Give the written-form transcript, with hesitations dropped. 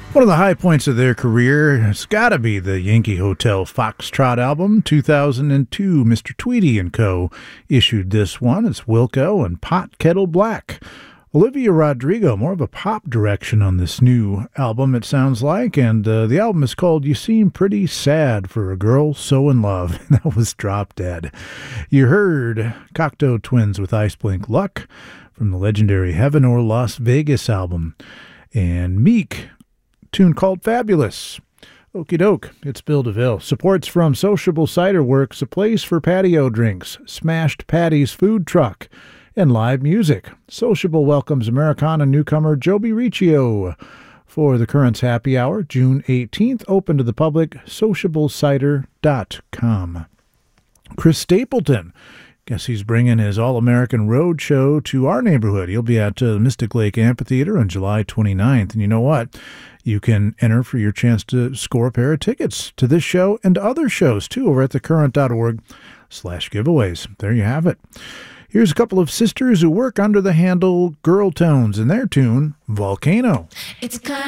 One of the high points of their career has got to be the Yankee Hotel Foxtrot album, 2002. Mr. Tweedy & Co. issued this one. It's Wilco and Pot Kettle Black. Olivia Rodrigo, more of a pop direction on this new album, it sounds like, and the album is called You Seem Pretty Sad for a Girl So in Love. That was Drop Dead. You heard Cocteau Twins with Ice Blink Luck from the legendary Heaven or Las Vegas album, and Meek, tune called Fabulous. Okie doke, it's Bill DeVille. Supports from Sociable Cider Works, a place for patio drinks, Smashed Patty's Food Truck, and live music. Sociable welcomes Americana newcomer Joby Riccio for the Currents Happy Hour, June 18th, open to the public, sociablecider.com. Chris Stapleton, guess he's bringing his All-American Road Show to our neighborhood. He'll be at the Mystic Lake Amphitheater on July 29th. And you know what? You can enter for your chance to score a pair of tickets to this show and other shows, too, over at thecurrent.org/giveaways. There you have it. Here's a couple of sisters who work under the handle Girl Tones and their tune, Volcano. It's kind